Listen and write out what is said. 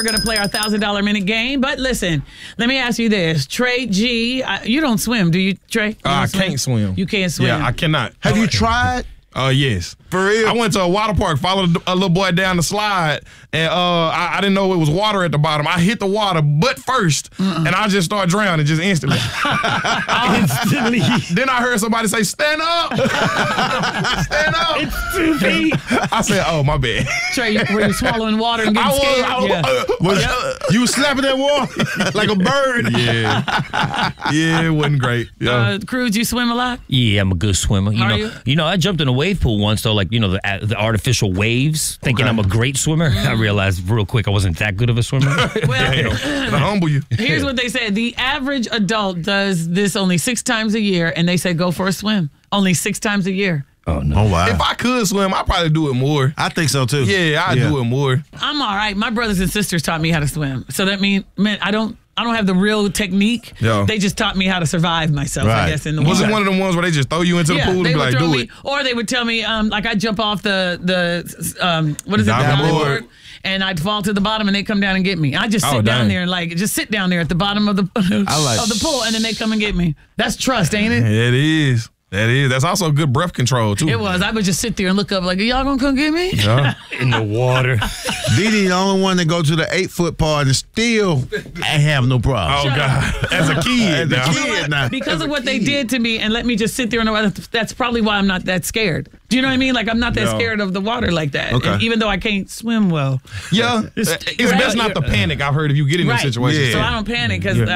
We're going to play our $1,000 minute game. But listen, let me ask you this. Trey G, you don't swim, do you, Trey? I can't swim. You can't swim? Yeah, I cannot. Have you tried? Yes. For real? I went to a water park, followed a little boy down the slide, and I didn't know it was water at the bottom. I hit the water butt first, and I just started drowning just instantly. Instantly. Then I heard somebody say, "Stand up! Stand up!" It's 2 feet. I said, "Oh, my bad." Trey, were you swallowing water and getting scared? You was slapping that water like a bird. Yeah, it wasn't great. Yeah. Cruz, you swim a lot? Yeah, I'm a good swimmer. Are you? You know, I jumped in a wave pool once, though, like, the artificial waves, thinking I'm a great swimmer. I realized real quick I wasn't that good of a swimmer. Well, To humble you. here's what they said. The average adult does this only 6 times a year, and they say go for a swim. Only 6 times a year. Oh, no. Oh, wow. If I could swim, I'd probably do it more. I think so, too. Yeah, I'd do it more. I'm all right. My brothers and sisters taught me how to swim. So that means, I don't have the real technique. Yeah. They just taught me how to survive myself, I Right. guess, in the Was water. it one of them ones where they just throw you into the pool and they be would like, throw do me, it? or they would tell me, like I'd jump off the what is it, Diving diving board. board, and I'd fall to the bottom, and they come down and get me. I just sit Oh, down dang. there and just sit down there at the bottom of the of the pool, and then they come and get me. That's trust, ain't it? It is. That is. That's also good breath control, too. It was. I would just sit there and look up like, are y'all gonna come get me? Yeah. In the water. Didi the only one that go to the 8-foot part and still I have no problem. Oh, God. As a kid. As a now. kid now. Because of what they did to me, and let me just sit there and that's probably why I'm not that scared. Do you know what I mean? Like, I'm not that Yeah. scared of the water like that. Okay. And even though I can't swim well. Yeah. It's best not to panic, I've heard, if you get in those Right. situations. So I don't panic because